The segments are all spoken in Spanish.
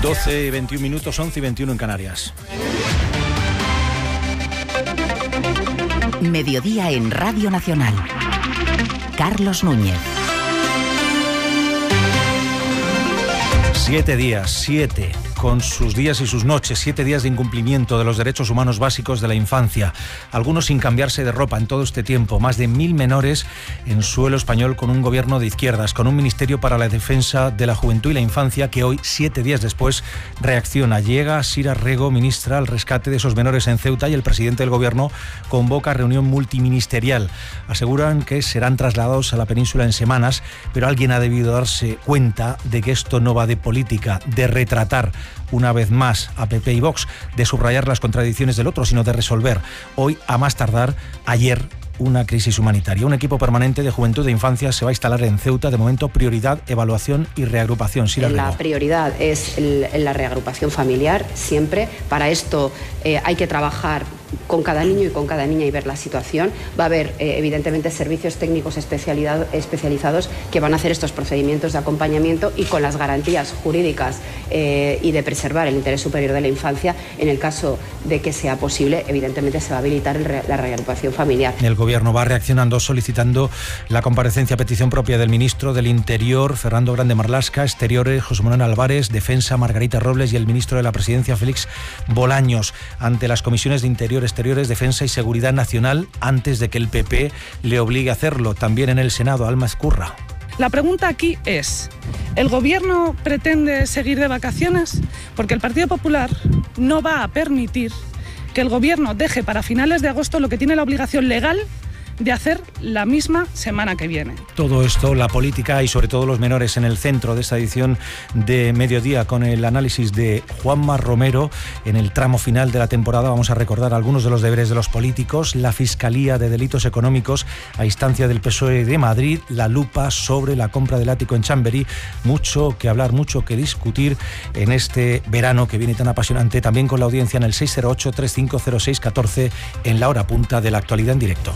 12 y 21 minutos, 11 y 21 en Canarias. Mediodía en Radio Nacional. Carlos Núñez. 7 días, 7, con sus días y sus noches, 7 días de incumplimiento de los derechos humanos básicos de la infancia, algunos sin cambiarse de ropa en todo este tiempo, más de 1000 menores en suelo español con un gobierno de izquierdas, con un ministerio para la defensa de la juventud y la infancia que hoy, 7 días después, reacciona. Llega Sira Rego, ministra, al rescate de esos menores en Ceuta y el presidente del gobierno convoca reunión multiministerial. Aseguran que serán trasladados a la península en semanas, pero alguien ha debido darse cuenta de que esto no va de política, de retratar una vez más a PP y Vox, de subrayar las contradicciones del otro, sino de resolver hoy, a más tardar, ayer, una crisis humanitaria. Un equipo permanente de juventud e infancia se va a instalar en Ceuta. De momento, prioridad, evaluación y reagrupación. La prioridad es la reagrupación familiar, siempre. Para esto hay que trabajar con cada niño y con cada niña y ver la situación. Va a haber, evidentemente, servicios técnicos especializados que van a hacer estos procedimientos de acompañamiento y con las garantías jurídicas y de preservar el interés superior de la infancia. En el caso de que sea posible, evidentemente se va a habilitar la reagrupación familiar. El Gobierno va reaccionando solicitando la comparecencia a petición propia del ministro del Interior, Fernando Grande Marlaska, Exteriores, José Manuel Álvarez, Defensa, Margarita Robles y el ministro de la Presidencia, Félix Bolaños, ante las comisiones de Interior, Exteriores, Defensa y Seguridad Nacional, antes de que el PP le obligue a hacerlo. También en el Senado, Alma Ezcurra. La pregunta aquí es, ¿el Gobierno pretende seguir de vacaciones? Porque el Partido Popular no va a permitir que el Gobierno deje para finales de agosto lo que tiene la obligación legal de hacer la misma semana que viene. Todo esto, la política y sobre todo los menores en el centro de esta edición de Mediodía, con el análisis de Juanma Romero. En el tramo final de la temporada vamos a recordar algunos de los deberes de los políticos, la Fiscalía de Delitos Económicos a instancia del PSOE de Madrid, la lupa sobre la compra del ático en Chamberí. Mucho que hablar, mucho que discutir en este verano que viene tan apasionante, también con la audiencia en el 608-3506-14 en la hora punta de la actualidad en directo.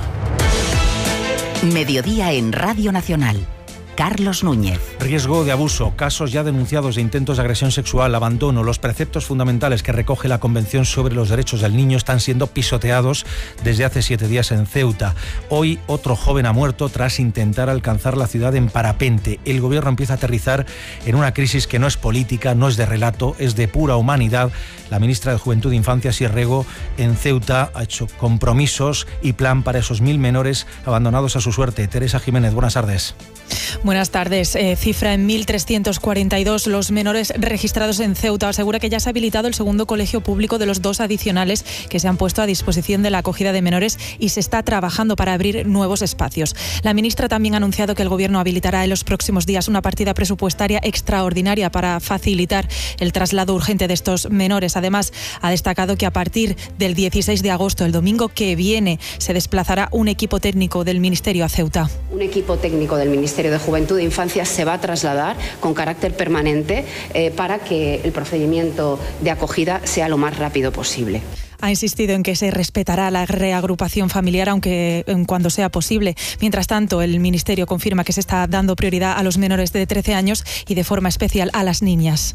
Mediodía en Radio Nacional. Carlos Núñez. Riesgo de abuso, casos ya denunciados de intentos de agresión sexual, abandono. Los preceptos fundamentales que recoge la Convención sobre los Derechos del Niño están siendo pisoteados desde hace 7 días en Ceuta. Hoy otro joven ha muerto tras intentar alcanzar la ciudad en parapente. El Gobierno empieza a aterrizar en una crisis que no es política, no es de relato, es de pura humanidad. La ministra de Juventud e Infancia, Sira Rego, en Ceuta ha hecho compromisos y plan para esos 1000 menores abandonados a su suerte. Teresa Jiménez, buenas tardes. Buenas tardes. Cifra en 1.342 los menores registrados en Ceuta. Asegura que ya se ha habilitado el segundo colegio público de los 2 adicionales que se han puesto a disposición de la acogida de menores y se está trabajando para abrir nuevos espacios. La ministra también ha anunciado que el Gobierno habilitará en los próximos días una partida presupuestaria extraordinaria para facilitar el traslado urgente de estos menores. Además, ha destacado que a partir del 16 de agosto, el domingo que viene, se desplazará un equipo técnico del Ministerio a Ceuta. Un equipo técnico del Ministerio de Juventud e Infancia se va a trasladar con carácter permanente para que el procedimiento de acogida sea lo más rápido posible. Ha insistido en que se respetará la reagrupación familiar, aunque cuando sea posible. Mientras tanto, el Ministerio confirma que se está dando prioridad a los menores de 13 años y de forma especial a las niñas.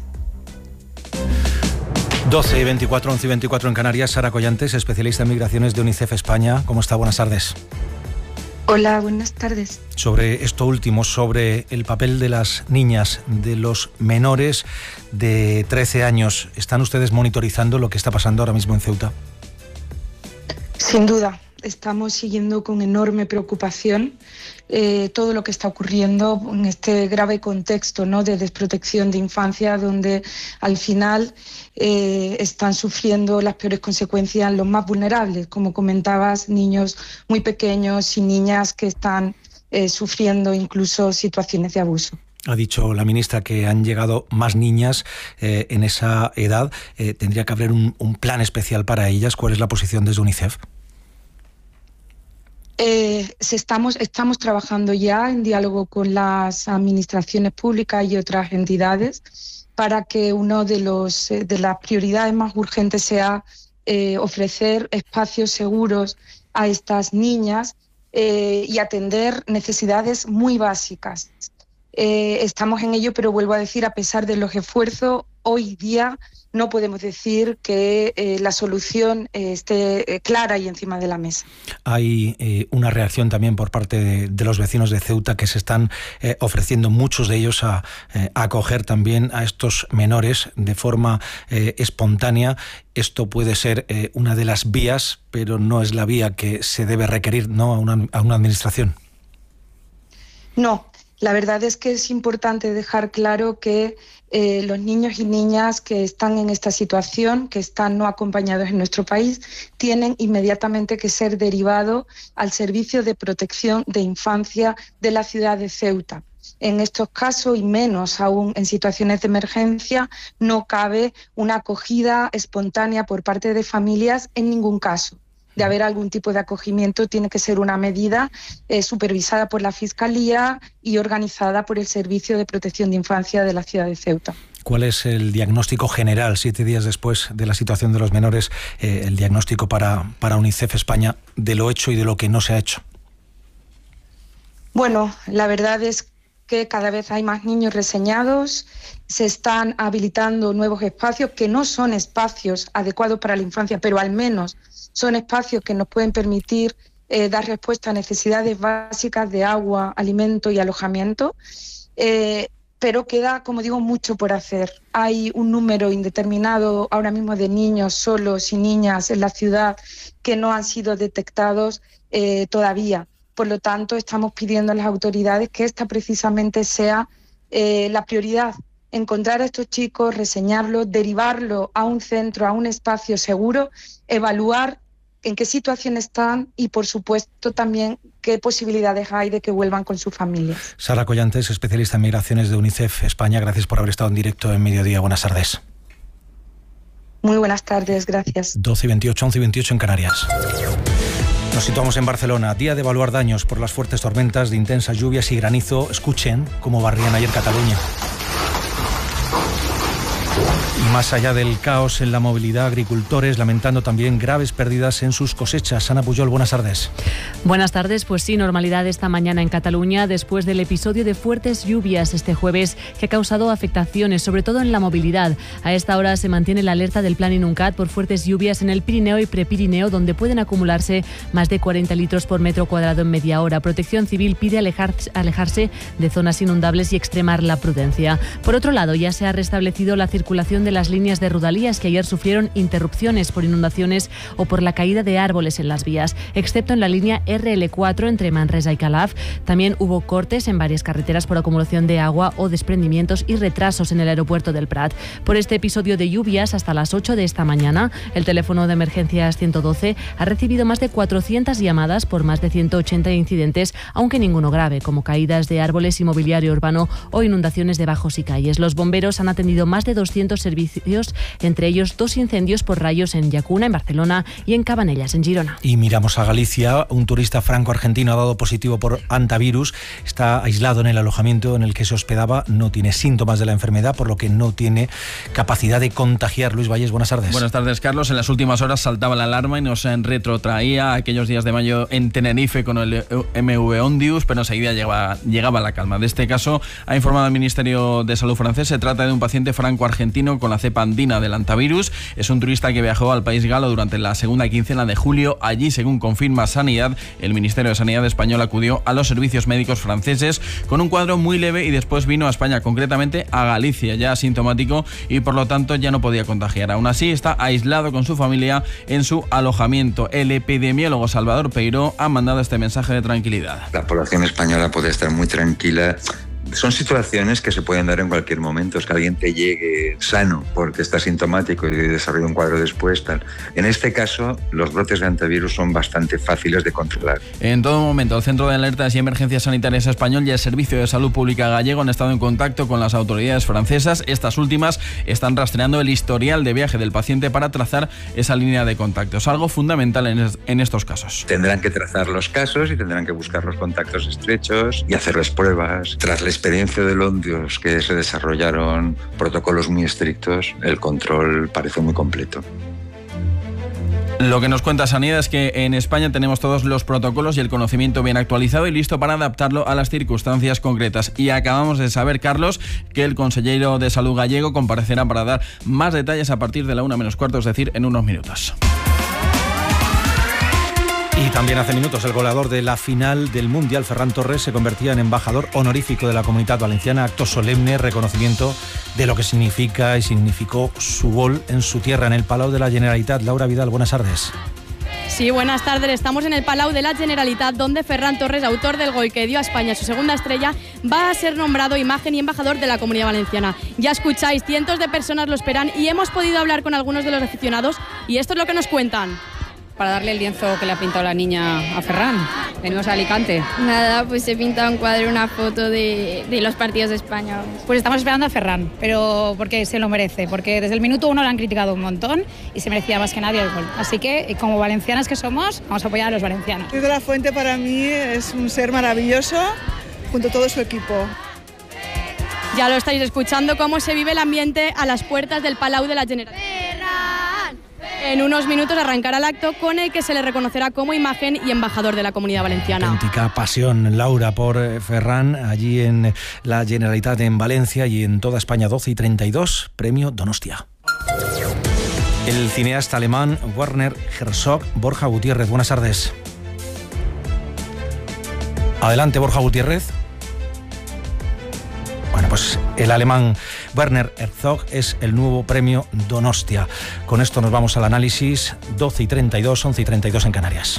12 y 24, 11 y 24 en Canarias. Sara Collantes, especialista en migraciones de UNICEF España. ¿Cómo está? Buenas tardes. Hola, buenas tardes. Sobre esto último, sobre el papel de las niñas, de los menores de 13 años, ¿están ustedes monitorizando lo que está pasando ahora mismo en Ceuta? Sin duda, estamos siguiendo con enorme preocupación todo lo que está ocurriendo en este grave contexto, ¿no?, de desprotección de infancia, donde al final están sufriendo las peores consecuencias los más vulnerables, como comentabas, niños muy pequeños y niñas que están sufriendo incluso situaciones de abuso. Ha dicho la ministra que han llegado más niñas en esa edad. ¿Tendría que haber un plan especial para ellas? ¿Cuál es la posición desde UNICEF? Estamos trabajando ya en diálogo con las administraciones públicas y otras entidades para que una de las prioridades más urgentes sea ofrecer espacios seguros a estas niñas y atender necesidades muy básicas. Estamos en ello, pero vuelvo a decir, a pesar de los esfuerzos, hoy día no podemos decir que la solución esté clara y encima de la mesa. Hay una reacción también por parte de los vecinos de Ceuta, que se están ofreciendo, muchos de ellos, a acoger también a estos menores de forma espontánea. Esto puede ser una de las vías, pero no es la vía que se debe requerir, ¿no?, a una administración. No. La verdad es que es importante dejar claro que los niños y niñas que están en esta situación, que están no acompañados en nuestro país, tienen inmediatamente que ser derivados al Servicio de Protección de Infancia de la ciudad de Ceuta. En estos casos, y menos aún en situaciones de emergencia, no cabe una acogida espontánea por parte de familias en ningún caso. De haber algún tipo de acogimiento, tiene que ser una medida supervisada por la Fiscalía y organizada por el Servicio de Protección de Infancia de la ciudad de Ceuta. ¿Cuál es el diagnóstico general, 7 días después de la situación de los menores, el diagnóstico para UNICEF España de lo hecho y de lo que no se ha hecho? Bueno, la verdad es que cada vez hay más niños reseñados, se están habilitando nuevos espacios que no son espacios adecuados para la infancia, pero al menos son espacios que nos pueden permitir dar respuesta a necesidades básicas de agua, alimento y alojamiento, pero queda, como digo, mucho por hacer. Hay un número indeterminado ahora mismo de niños solos y niñas en la ciudad que no han sido detectados todavía. Por lo tanto, estamos pidiendo a las autoridades que esta precisamente sea la prioridad. Encontrar a estos chicos, reseñarlos, derivarlos a un centro, a un espacio seguro, evaluar en qué situación están y, por supuesto, también qué posibilidades hay de que vuelvan con sus familias. Sara Collantes, especialista en migraciones de UNICEF España, gracias por haber estado en directo en Mediodía. Buenas tardes. Muy buenas tardes, gracias. 12:28, 11:28 en Canarias. Nos situamos en Barcelona, día de evaluar daños por las fuertes tormentas de intensas lluvias y granizo. Escuchen cómo barrían ayer Cataluña. Y más allá del caos en la movilidad, agricultores lamentando también graves pérdidas en sus cosechas. Ana Pujol, buenas tardes. Buenas tardes. Pues sí, normalidad esta mañana en Cataluña después del episodio de fuertes lluvias este jueves que ha causado afectaciones, sobre todo en la movilidad. A esta hora se mantiene la alerta del Plan Inuncat por fuertes lluvias en el Pirineo y Prepirineo, donde pueden acumularse más de 40 litros por metro cuadrado en media hora. Protección Civil pide alejarse de zonas inundables y extremar la prudencia. Por otro lado, ya se ha restablecido la circulación de las líneas de Rodalías, que ayer sufrieron interrupciones por inundaciones o por la caída de árboles en las vías, excepto en la línea RL4 entre Manresa y Calaf. También hubo cortes en varias carreteras por acumulación de agua o desprendimientos y retrasos en el aeropuerto del Prat. Por este episodio de lluvias, hasta las 8 de esta mañana, el teléfono de emergencias 112 ha recibido más de 400 llamadas por más de 180 incidentes, aunque ninguno grave, como caídas de árboles y mobiliario urbano o inundaciones de bajos y calles. Los bomberos han atendido más de 200 servicios, entre ellos 2 incendios por rayos en Llacuna, en Barcelona, y en Cabanellas, en Girona. Y miramos a Galicia. Un turista franco-argentino ha dado positivo por hantavirus. Está aislado en el alojamiento en el que se hospedaba. No tiene síntomas de la enfermedad, por lo que no tiene capacidad de contagiar. Luis Valles, buenas tardes. Buenas tardes, Carlos. En las últimas horas saltaba la alarma y nos retrotraía a aquellos días de mayo en Tenerife con el MV Ondius, pero enseguida llegaba la calma. De este caso ha informado el Ministerio de Salud francés. Se trata de un paciente franco-argentino con la cepa andina del hantavirus. Es un turista que viajó al país galo durante la segunda quincena de julio. Allí, según confirma Sanidad, el Ministerio de Sanidad español acudió a los servicios médicos franceses con un cuadro muy leve y después vino a España, concretamente a Galicia, ya asintomático y por lo tanto ya no podía contagiar. Aún así, está aislado con su familia en su alojamiento. El epidemiólogo Salvador Peiró ha mandado este mensaje de tranquilidad. La población española puede estar muy tranquila. Son situaciones que se pueden dar en cualquier momento. Es que alguien te llegue sano porque está sintomático y desarrolla un cuadro después, tal. En este caso, los brotes de hantavirus son bastante fáciles de controlar. En todo momento, el Centro de Alertas y Emergencias Sanitarias Español y el Servicio de Salud Pública Gallego han estado en contacto con las autoridades francesas. Estas últimas están rastreando el historial de viaje del paciente para trazar esa línea de contactos, algo fundamental en estos casos. Tendrán que trazar los casos y tendrán que buscar los contactos estrechos y hacerles pruebas. Tras la experiencia del Ondius, que se desarrollaron protocolos muy estrictos, el control parece muy completo. Lo que nos cuenta Sanidad es que en España tenemos todos los protocolos y el conocimiento bien actualizado y listo para adaptarlo a las circunstancias concretas. Y acabamos de saber, Carlos, que el consejero de Salud gallego comparecerá para dar más detalles a partir de la 1:15, es decir, en unos minutos. Y también hace minutos el goleador de la final del Mundial, Ferran Torres, se convertía en embajador honorífico de la Comunitat Valenciana, acto solemne, reconocimiento de lo que significa y significó su gol en su tierra, en el Palau de la Generalitat. Laura Vidal, buenas tardes. Sí, buenas tardes. Estamos en el Palau de la Generalitat, donde Ferran Torres, autor del gol que dio a España su segunda estrella, va a ser nombrado imagen y embajador de la Comunidad Valenciana. Ya escucháis, cientos de personas lo esperan y hemos podido hablar con algunos de los aficionados y esto es lo que nos cuentan. Para darle el lienzo que le ha pintado la niña a Ferran. Venimos a Alicante. Nada, pues he pintado un cuadro, una foto de los partidos de España. Pues estamos esperando a Ferran, pero porque se lo merece, porque desde el minuto 1 lo han criticado un montón y se merecía más que nadie el gol. Así que, como valencianas que somos, vamos a apoyar a los valencianos. Luis de la Fuente para mí es un ser maravilloso, junto a todo su equipo. Ya lo estáis escuchando, cómo se vive el ambiente a las puertas del Palau de la Generalitat. En unos minutos arrancará el acto con el que se le reconocerá como imagen y embajador de la Comunidad Valenciana. Auténtica pasión, Laura, por Ferran, allí en la Generalitat en Valencia y en toda España. 12:32, premio Donostia. El cineasta alemán Werner Herzog, Borja Gutiérrez, buenas tardes. Adelante, Borja Gutiérrez. Bueno, pues el alemán Werner Herzog es el nuevo premio Donostia. Con esto nos vamos al análisis. 12:32, 11:32 en Canarias.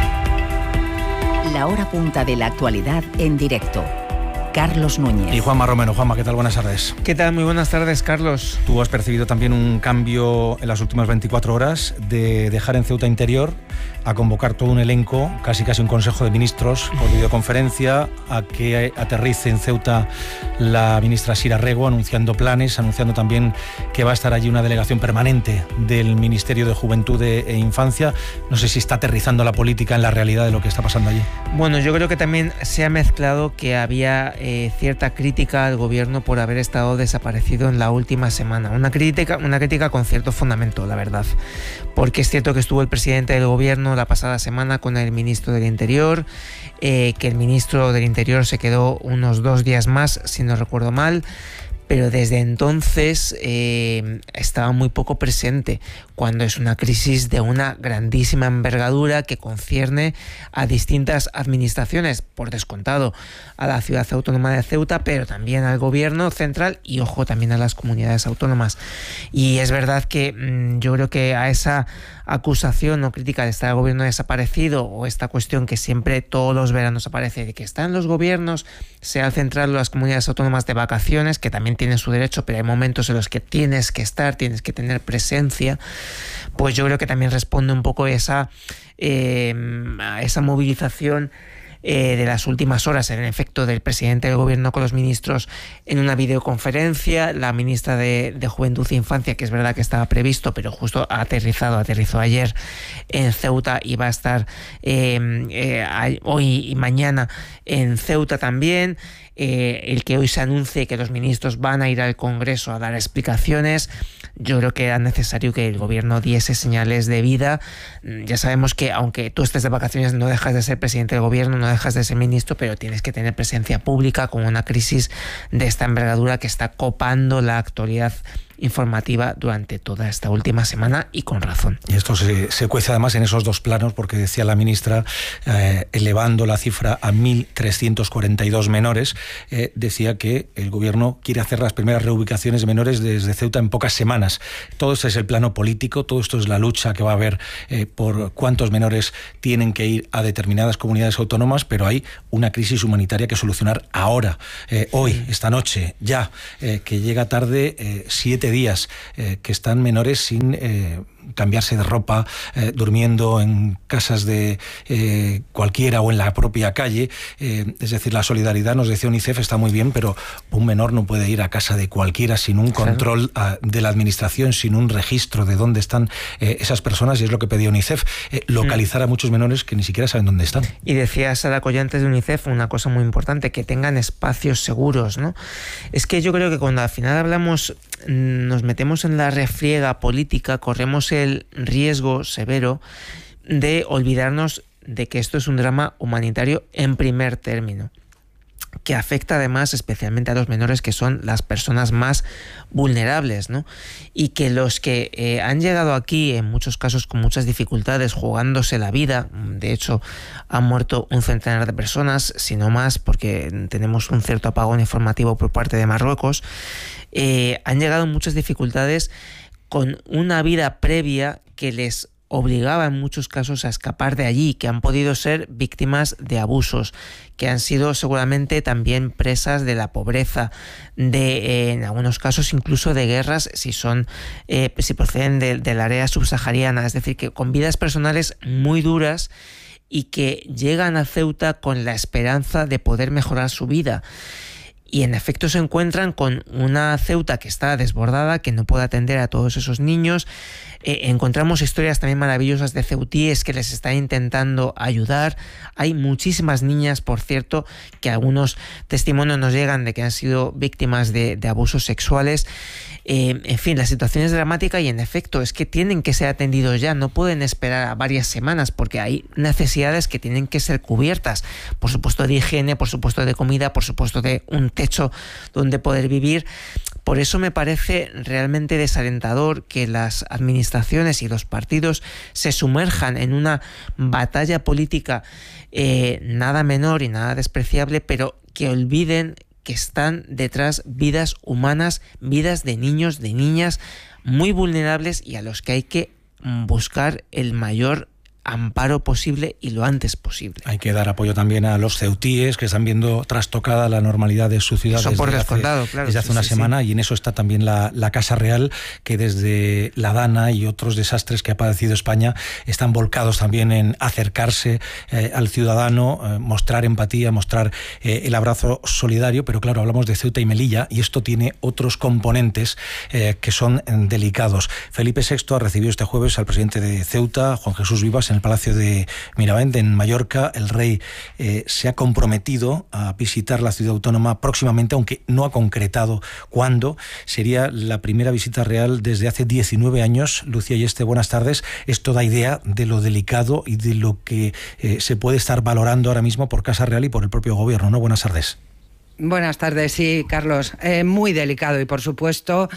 La hora punta de la actualidad en directo. Carlos Núñez. Y Juanma Romero. Juanma, ¿qué tal? Buenas tardes. ¿Qué tal? Muy buenas tardes, Carlos. Tú has percibido también un cambio en las últimas 24 horas de dejar en Ceuta Interior a convocar todo un elenco, casi un consejo de ministros por videoconferencia, a que aterrice en Ceuta la ministra Sira Rego, anunciando planes, anunciando también que va a estar allí una delegación permanente del Ministerio de Juventud e Infancia. No sé si está aterrizando la política en la realidad de lo que está pasando allí. Bueno, yo creo que también se ha mezclado que había cierta crítica al gobierno por haber estado desaparecido en la última semana. Una crítica con cierto fundamento, la verdad. Porque es cierto que estuvo el presidente del gobierno la pasada semana con el ministro del Interior, que el ministro del Interior se quedó unos 2 días más, si no recuerdo mal, pero desde entonces estaba muy poco presente, cuando es una crisis de una grandísima envergadura que concierne a distintas administraciones, por descontado a la ciudad autónoma de Ceuta, pero también al gobierno central y, ojo, también a las comunidades autónomas. Y es verdad que yo creo que a esa acusación o crítica de estar el gobierno desaparecido, o esta cuestión que siempre todos los veranos aparece de que están los gobiernos, sea el central o las comunidades autónomas de vacaciones, que también tienen su derecho, pero hay momentos en los que tienes que estar, tienes que tener presencia, pues yo creo que también responde un poco a esa movilización de las últimas horas, en efecto, del presidente del gobierno con los ministros en una videoconferencia. La ministra de Juventud e Infancia, que es verdad que estaba previsto, pero justo aterrizó ayer en Ceuta y va a estar hoy y mañana en Ceuta también. El que hoy se anuncie que los ministros van a ir al Congreso a dar explicaciones, yo creo que era necesario que el gobierno diese señales de vida. Ya sabemos que aunque tú estés de vacaciones no dejas de ser presidente del gobierno, no dejas de ser ministro, pero tienes que tener presencia pública con una crisis de esta envergadura que está copando la actualidad informativa durante toda esta última semana, y con razón. Y esto se cuece además en esos dos planos, porque decía la ministra, elevando la cifra a 1.342 menores, decía que el gobierno quiere hacer las primeras reubicaciones de menores desde Ceuta en pocas semanas. Todo esto es el plano político, todo esto es la lucha que va a haber por cuántos menores tienen que ir a determinadas comunidades autónomas, pero hay una crisis humanitaria que solucionar ahora, hoy, esta noche, ya, que llega tarde, 7 días, que están menores sin cambiarse de ropa, durmiendo en casas de cualquiera o en la propia calle. Es decir, la solidaridad, nos decía UNICEF, está muy bien, pero un menor no puede ir a casa de cualquiera sin un control de la administración, sin un registro de dónde están esas personas, y es lo que pedía UNICEF, localizar a muchos menores que ni siquiera saben dónde están. Y decía Sara Collantes de UNICEF una cosa muy importante, que tengan espacios seguros, ¿no? Es que yo creo que cuando al final hablamos, nos metemos en la refriega política, corremos el riesgo severo de olvidarnos de que esto es un drama humanitario en primer término, que afecta además especialmente a los menores, que son las personas más vulnerables, ¿no? Y que los que han llegado aquí, en muchos casos con muchas dificultades, jugándose la vida, de hecho han muerto un centenar de personas, si no más, porque tenemos un cierto apagón informativo por parte de Marruecos, han llegado en muchas dificultades con una vida previa que les obligaba en muchos casos a escapar de allí, que han podido ser víctimas de abusos, que han sido seguramente también presas de la pobreza, en algunos casos incluso de guerras, si proceden del área subsahariana, es decir, que con vidas personales muy duras y que llegan a Ceuta con la esperanza de poder mejorar su vida. Y en efecto se encuentran con una Ceuta que está desbordada, que no puede atender a todos esos niños. Encontramos historias también maravillosas de ceutíes que les están intentando ayudar. Hay muchísimas niñas, por cierto, que algunos testimonios nos llegan de que han sido víctimas de abusos sexuales. En fin, la situación es dramática y en efecto es que tienen que ser atendidos ya, no pueden esperar a varias semanas porque hay necesidades que tienen que ser cubiertas, por supuesto de higiene, por supuesto de comida, por supuesto de un techo donde poder vivir. Por eso me parece realmente desalentador que las administraciones y los partidos se sumerjan en una batalla política nada menor y nada despreciable, pero que olviden que están detrás vidas humanas, vidas de niños, de niñas muy vulnerables y a los que hay que buscar el mayor amparo posible y lo antes posible. Hay que dar apoyo también a los ceutíes que están viendo trastocada la normalidad de su ciudad desde hace una semana. Y en eso está también la Casa Real, que desde la Dana y otros desastres que ha padecido España están volcados también en acercarse al ciudadano, mostrar empatía, mostrar el abrazo solidario. Pero claro, hablamos de Ceuta y Melilla y esto tiene otros componentes que son delicados. Felipe VI ha recibido este jueves al presidente de Ceuta, Juan Jesús Vivas, en el Palacio de Miravent, en Mallorca. El rey se ha comprometido a visitar la ciudad autónoma próximamente, aunque no ha concretado cuándo. Sería la primera visita real desde hace 19 años. Lucía Yeste, buenas tardes. Esto da idea de lo delicado y de lo que se puede estar valorando ahora mismo por Casa Real y por el propio gobierno, ¿no? Buenas tardes. Buenas tardes, sí, Carlos. Muy delicado y, por supuesto,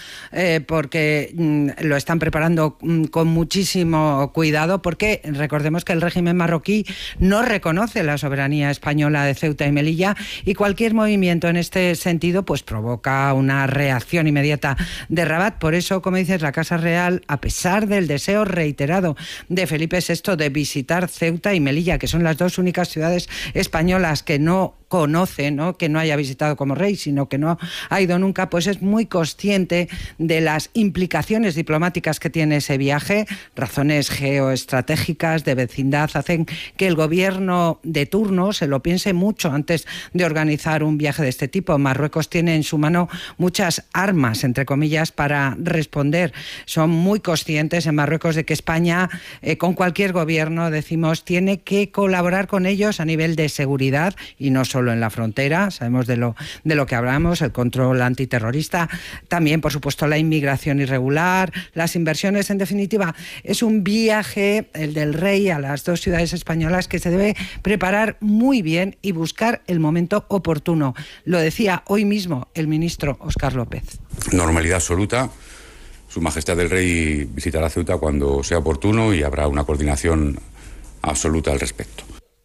porque lo están preparando con muchísimo cuidado, porque recordemos que el régimen marroquí no reconoce la soberanía española de Ceuta y Melilla y cualquier movimiento en este sentido pues provoca una reacción inmediata de Rabat. Por eso, como dices, la Casa Real, a pesar del deseo reiterado de Felipe VI de visitar Ceuta y Melilla, que son las dos únicas ciudades españolas que no conoce, ¿no?, que no haya visitado como rey, sino que no ha ido nunca, pues es muy consciente de las implicaciones diplomáticas que tiene ese viaje. Razones geoestratégicas de vecindad hacen que el gobierno de turno se lo piense mucho antes de organizar un viaje de este tipo. Marruecos tiene en su mano muchas armas, entre comillas, para responder. Son muy conscientes en Marruecos de que España, con cualquier gobierno, decimos, tiene que colaborar con ellos a nivel de seguridad y no solo en la frontera. Sabemos de lo que hablamos, el control antiterrorista, también, por supuesto, la inmigración irregular, las inversiones. En definitiva, es un viaje, el del rey, a las dos ciudades españolas, que se debe preparar muy bien y buscar el momento oportuno. Lo decía hoy mismo el ministro Óscar López. Normalidad absoluta. Su Majestad el Rey visitará Ceuta cuando sea oportuno y habrá una coordinación absoluta al respecto.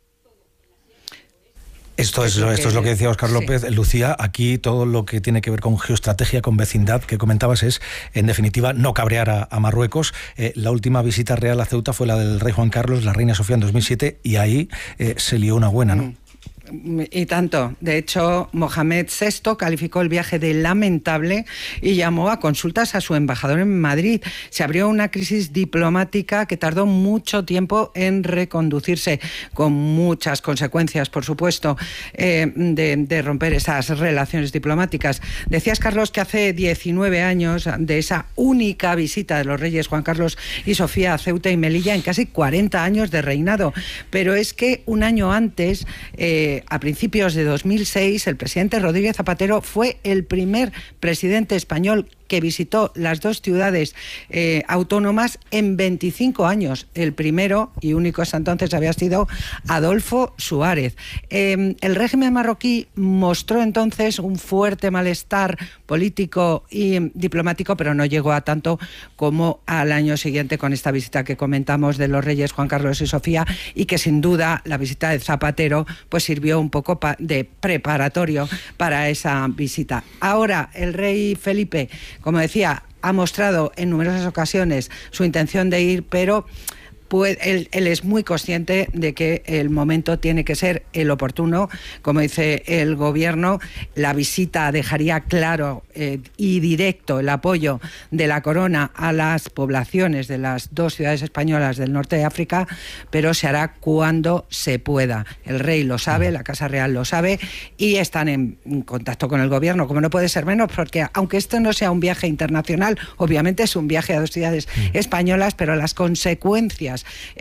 Esto es lo que decía Óscar López. Sí. Lucía, aquí todo lo que tiene que ver con geoestrategia, con vecindad, que comentabas, es, en definitiva, no cabrear a Marruecos. La última visita real a Ceuta fue la del rey Juan Carlos, la reina Sofía, en 2007, y ahí se lió una buena, ¿no? Y tanto. De hecho, Mohamed VI calificó el viaje de lamentable y llamó a consultas a su embajador en Madrid. Se abrió una crisis diplomática que tardó mucho tiempo en reconducirse, con muchas consecuencias, por supuesto, de romper esas relaciones diplomáticas. Decías, Carlos, que hace 19 años de esa única visita de los reyes Juan Carlos y Sofía a Ceuta y Melilla en casi 40 años de reinado. Pero es que un año antes, a principios de 2006, el presidente Rodríguez Zapatero fue el primer presidente español que visitó las dos ciudades autónomas en 25 años. El primero y único hasta entonces había sido Adolfo Suárez. El régimen marroquí mostró entonces un fuerte malestar político y diplomático, pero no llegó a tanto como al año siguiente con esta visita que comentamos de los reyes Juan Carlos y Sofía, y que sin duda la visita de Zapatero pues sirvió un poco de preparatorio para esa visita. Ahora el rey Felipe, como decía, ha mostrado en numerosas ocasiones su intención de ir, pero pues él es muy consciente de que el momento tiene que ser el oportuno. Como dice el gobierno, la visita dejaría claro y directo el apoyo de la corona a las poblaciones de las dos ciudades españolas del norte de África, pero se hará cuando se pueda. El rey lo sabe, la Casa Real lo sabe, y están en contacto con el gobierno, como no puede ser menos, porque aunque esto no sea un viaje internacional, obviamente es un viaje a dos ciudades españolas, pero las consecuencias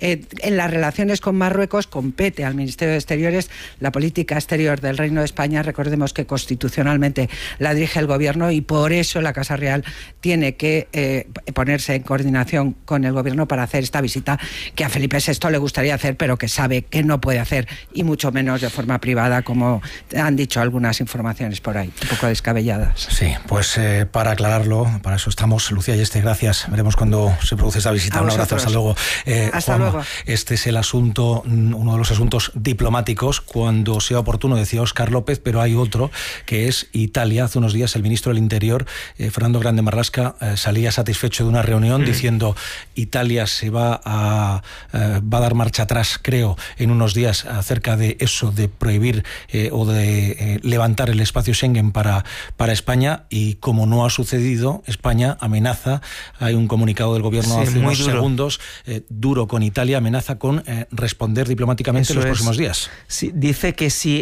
en las relaciones con Marruecos compete al Ministerio de Exteriores. La política exterior del Reino de España, recordemos que constitucionalmente la dirige el gobierno, y por eso la Casa Real tiene que ponerse en coordinación con el gobierno para hacer esta visita que a Felipe VI le gustaría hacer, pero que sabe que no puede hacer, y mucho menos de forma privada, como han dicho algunas informaciones por ahí, un poco descabelladas. Sí, pues para aclararlo, para eso estamos. Lucía Yeste, gracias. Veremos cuándo se produce esta visita. Un abrazo, hasta luego. Hasta luego. Este es el asunto, uno de los asuntos diplomáticos, cuando sea oportuno, decía Óscar López, pero hay otro, que es Italia. Hace unos días el ministro del Interior, Fernando Grande Marlasca, salía satisfecho de una reunión diciendo: Italia se va a dar marcha atrás, creo, en unos días, acerca de eso, de prohibir o de levantar el espacio Schengen para España, y como no ha sucedido, España amenaza, hay un comunicado del gobierno hace unos segundos, duro con Italia, amenaza con responder diplomáticamente en los próximos días. Sí, dice que si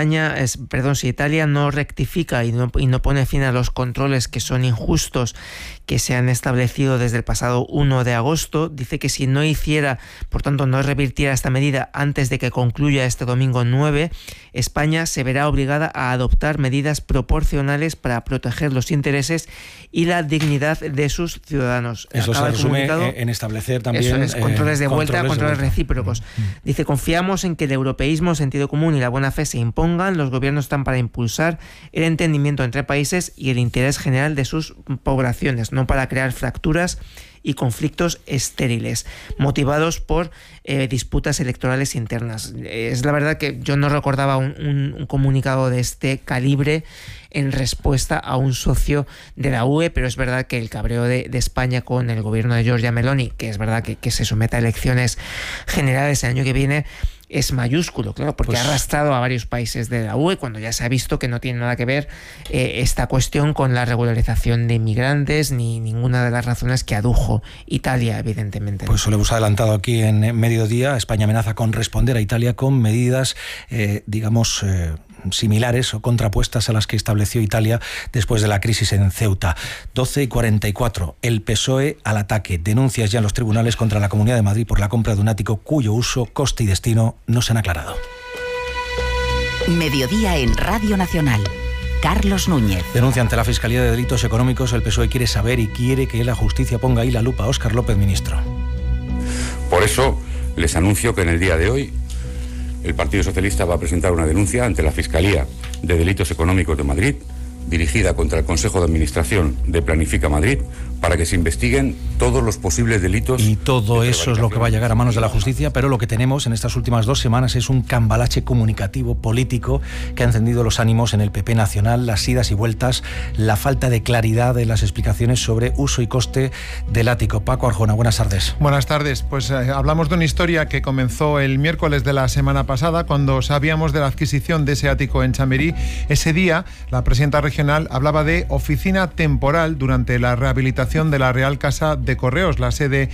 Italia no rectifica y no pone fin a los controles que son injustos, que se han establecido desde el pasado 1 de agosto, dice que si no hiciera, por tanto no revirtiera esta medida antes de que concluya este domingo 9, España se verá obligada a adoptar medidas proporcionales para proteger los intereses y la dignidad de sus ciudadanos. Eso se resume en establecer también controles de vuelta, controles recíprocos. Dice: confiamos en que el europeísmo, sentido común y la buena fe se impongan. Los gobiernos están para impulsar el entendimiento entre países y el interés general de sus poblaciones, no para crear fracturas y conflictos estériles motivados por disputas electorales internas. Es la verdad que yo no recordaba un comunicado de este calibre en respuesta a un socio de la UE, pero es verdad que el cabreo de España con el gobierno de Giorgia Meloni, que es verdad que se someta a elecciones generales el año que viene, es mayúsculo, claro, porque ha arrastrado a varios países de la UE, cuando ya se ha visto que no tiene nada que ver esta cuestión con la regularización de inmigrantes, ni ninguna de las razones que adujo Italia, evidentemente. Pues eso lo hemos adelantado aquí en Mediodía. España amenaza con responder a Italia con medidas, similares o contrapuestas a las que estableció Italia después de la crisis en Ceuta. 12:44. El PSOE al ataque. Denuncias ya en los tribunales contra la Comunidad de Madrid por la compra de un ático cuyo uso, coste y destino no se han aclarado. Mediodía en Radio Nacional. Carlos Núñez. Denuncia ante la Fiscalía de Delitos Económicos. El PSOE quiere saber y quiere que la justicia ponga ahí la lupa. Óscar López, ministro. Por eso les anuncio que en el día de hoy el Partido Socialista va a presentar una denuncia ante la Fiscalía de Delitos Económicos de Madrid, dirigida contra el Consejo de Administración de Planifica Madrid, para que se investiguen todos los posibles delitos. Y todo eso es lo que va a llegar a manos de la justicia, pero lo que tenemos en estas últimas 2 semanas es un cambalache comunicativo político que ha encendido los ánimos en el PP nacional, las idas y vueltas, la falta de claridad en las explicaciones sobre uso y coste del ático. Paco Arjona, buenas tardes. Buenas tardes. Pues hablamos de una historia que comenzó el miércoles de la semana pasada, cuando sabíamos de la adquisición de ese ático en Chamberí. Ese día, la presidenta regional hablaba de oficina temporal durante la rehabilitación de la Real Casa de Correos, la sede